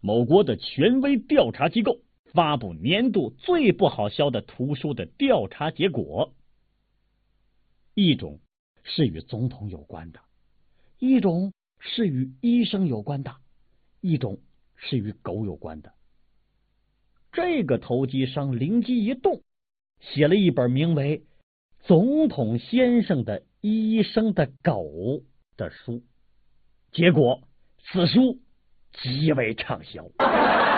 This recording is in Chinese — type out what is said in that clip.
某国的权威调查机构发布年度最不好销的图书的调查结果。一种是与总统有关的，一种是与医生有关的，一种是与狗有关的。这个投机商灵机一动，写了一本名为《总统先生的医生的狗》的书，结果此书极为畅销。